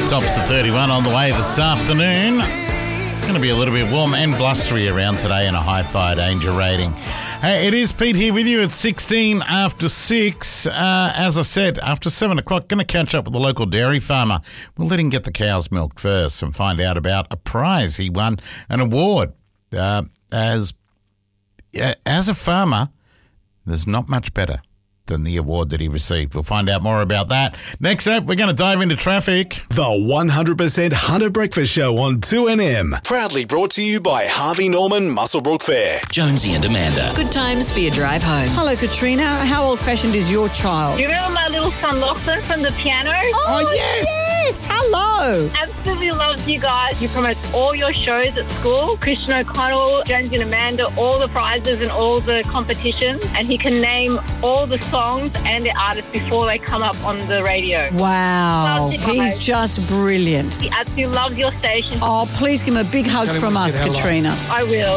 Tops to 31 on the way this afternoon. Going to be a little bit warm and blustery around today and a high fire danger rating. It is Pete here with you at 16 after 6. As I said, after 7 o'clock, going to catch up with the local dairy farmer. We'll let him get the cows milked first and find out about a prize. He won an award. As a farmer, there's not much better than the award that he received. We'll find out more about that. Next up, we're going to dive into traffic. The 100% Hunter Breakfast Show on 2NM. Proudly brought to you by Harvey Norman Muswellbrook Fair. Jonesy and Amanda. Good times for your drive home. Hello, Katrina. How old-fashioned is your child? Do you remember my little son Lachlan from the piano? Oh, yes! Hello! Absolutely loves you guys. You promote all your shows at school. Christian O'Connell, Jonesy and Amanda, all the prizes and all the competitions. And he can name all the songs and the artists before they come up on the radio. Wow. Loves you He's guys. just brilliant. He absolutely loves your station. Oh, please give him a big hug from us, Katrina. I will.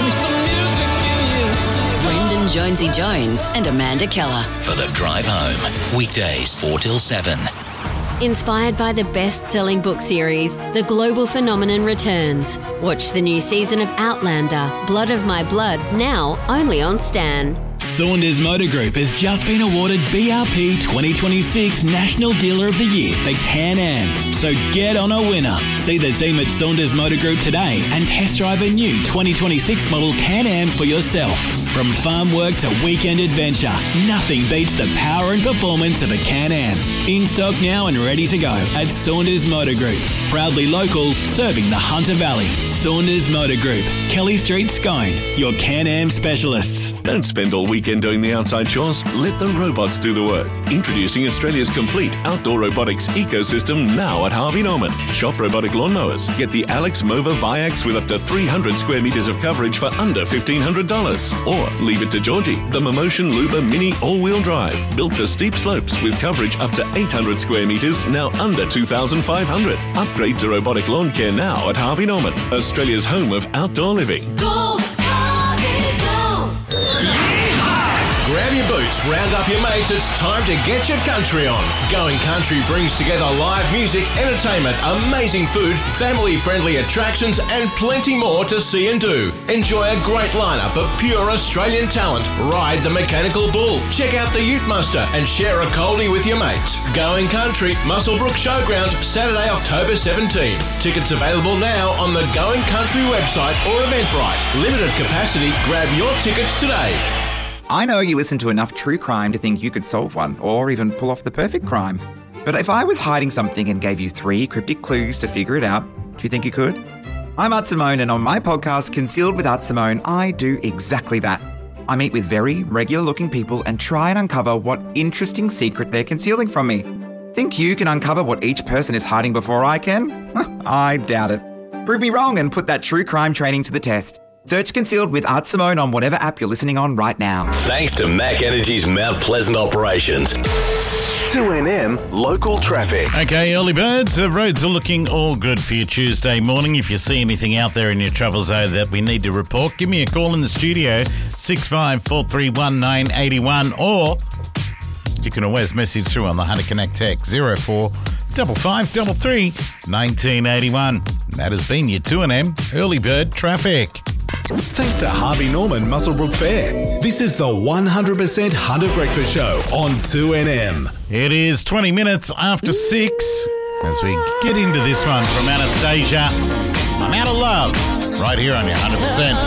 Brendan Jonesy Jones and Amanda Keller. For the drive home. Weekdays 4 till 7. Inspired by the best-selling book series, The Global Phenomenon returns. Watch the new season of Outlander, Blood of My Blood, now only on Stan. Saunders Motor Group has just been awarded BRP 2026 National Dealer of the Year for Can-Am. So get on a winner. See the team at Saunders Motor Group today and test drive a new 2026 model Can-Am for yourself. From farm work to weekend adventure, nothing beats the power and performance of a Can-Am. In stock now and ready to go at Saunders Motor Group. Proudly local, serving the Hunter Valley. Saunders Motor Group, Kelly Street, Scone, your Can-Am specialists. Don't spend all weekend doing the outside chores. Let the robots do the work. Introducing Australia's complete outdoor robotics ecosystem now at Harvey Norman. Shop robotic lawnmowers. Get the Alex Mova Viax with up to 300 square metres of coverage for under $1,500. Or leave it to Georgie, the Momotion Luba Mini all-wheel drive. Built for steep slopes with coverage up to 800 square metres, now under $2,500. Upgrade to robotic lawn care now at Harvey Norman, Australia's home of outdoor living. Go, Harvey, go! Grab your boots, round up your mates, it's time to get your country on. Going Country brings together live music, entertainment, amazing food, family-friendly attractions and plenty more to see and do. Enjoy a great lineup of pure Australian talent. Ride the Mechanical Bull, check out the Ute Muster and share a coldie with your mates. Going Country, Muswellbrook Showground, Saturday, October 17. Tickets available now on the Going Country website or Eventbrite. Limited capacity, grab your tickets today. I know you listen to enough true crime to think you could solve one, or even pull off the perfect crime. But if I was hiding something and gave you 3 cryptic clues to figure it out, do you think you could? I'm Art Simone, and on my podcast, Concealed with Art Simone, I do exactly that. I meet with very regular-looking people and try and uncover what interesting secret they're concealing from me. Think you can uncover what each person is hiding before I can? I doubt it. Prove me wrong and put that true crime training to the test. Search Concealed with Art Simone on whatever app you're listening on right now. Thanks to Mac Energy's Mount Pleasant operations. 2NM Local Traffic. Okay, early birds. The roads are looking all good for you Tuesday morning. If you see anything out there in your travel zone that we need to report, give me a call in the studio, 65431981, or you can always message through on the Hunter Connect text 045533 1981. That has been your 2NM Early Bird Traffic. Thanks to Harvey Norman Muswellbrook Fair. This is the 100% Hunter Breakfast Show on 2NM. It is 20 minutes after 6 as we get into this one from Anastasia. I'm out of love right here on your 100%.